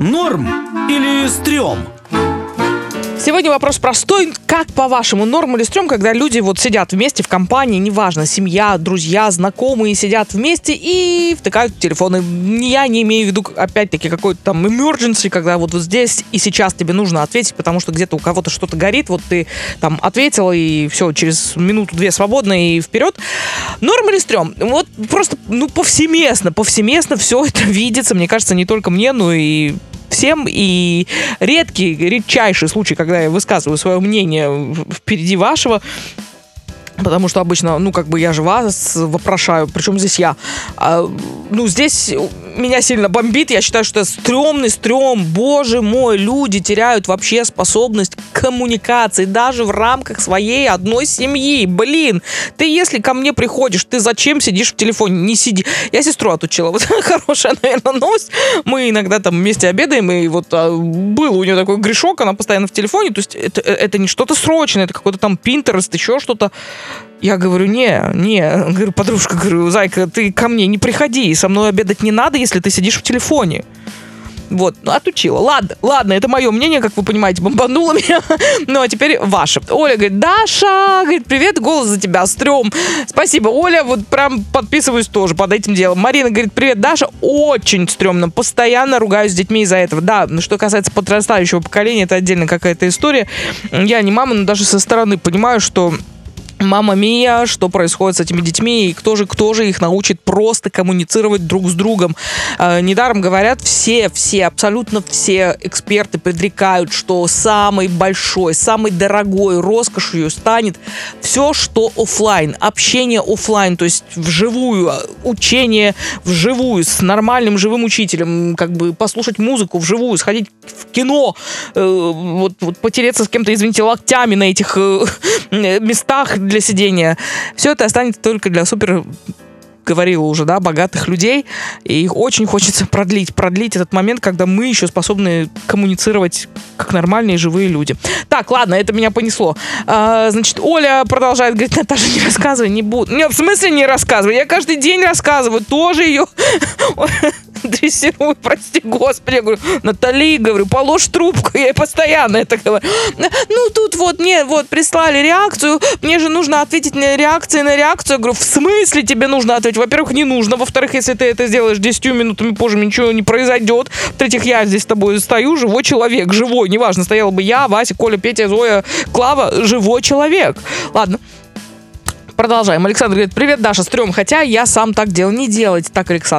Норм или стрём? Сегодня вопрос простой. Как, по-вашему, норм или стрём, когда люди вот сидят вместе в компании, неважно, семья, друзья, знакомые, сидят вместе и втыкают в телефоны? Я не имею в виду, опять-таки, какой-то там emergency, когда вот здесь и сейчас тебе нужно ответить, потому что где-то у кого-то что-то горит, вот ты там ответила, и все, через минуту-две свободно и вперед. Норм или стрём? Вот просто, повсеместно все это видится, мне кажется, не только мне, но и всем, и редчайший случай, когда я высказываю свое мнение впереди вашего, потому что обычно, я же вас вопрошаю, причем здесь я. Здесь меня сильно бомбит, я считаю, что это стрёмный стрём. Боже мой, люди теряют вообще способность к коммуникации, даже в рамках своей одной семьи. Блин, ты если ко мне приходишь, ты зачем сидишь в телефоне? Не сиди. Я сестру отучила. Вот хорошая, наверное, новость. Мы иногда там вместе обедаем, и вот был у нее такой грешок, она постоянно в телефоне, то есть это не что-то срочное, это какой-то там Pinterest, еще что-то. Я говорю, говорю, подружка, зайка, ты ко мне не приходи, со мной обедать не надо, если ты сидишь в телефоне. Вот, отучила. Ладно, это мое мнение, как вы понимаете, бомбануло меня. Ну, а теперь ваше. Оля говорит, Даша, говорит, привет, голос за тебя, стрём. Спасибо, Оля, вот прям подписываюсь тоже под этим делом. Марина говорит, привет, Даша, очень стрёмно, постоянно ругаюсь с детьми из-за этого. Да, что касается подрастающего поколения, это отдельно какая-то история. Я не мама, но даже со стороны понимаю, что мама мия, что происходит с этими детьми, и кто же их научит просто коммуницировать друг с другом. Недаром говорят, абсолютно все эксперты предрекают, что самой большой, самой дорогой роскошью станет все, что офлайн, общение офлайн, то есть вживую, учение вживую, с нормальным живым учителем, послушать музыку вживую, сходить в кино, вот потереться с кем-то, извините, локтями на этих местах для сидения. Все это останется только для говорила уже, богатых людей. И их очень хочется продлить этот момент, когда мы еще способны коммуницировать как нормальные живые люди. Так, ладно, это меня понесло. Значит, Оля продолжает говорить, Наташа, не рассказывай, не буду. Нет, в смысле не рассказывай? Я каждый день рассказываю, тоже ее дрессирую, прости господи. Я говорю, Натали, положь трубку, я ей постоянно это говорю. Тут мне прислали реакцию, мне же нужно ответить на реакцию. Я говорю, в смысле тебе нужно ответить? Во-первых, не нужно. Во-вторых, если ты это сделаешь 10 минутами позже, ничего не произойдет. В-третьих, я здесь с тобой стою, живой человек, живой, неважно, стояла бы я, Вася, Коля, Петя, Зоя, Клава, живой человек. Ладно. Продолжаем. Александр говорит, привет, Даша, стрём, хотя я сам так делал. Не делайте так, Александр.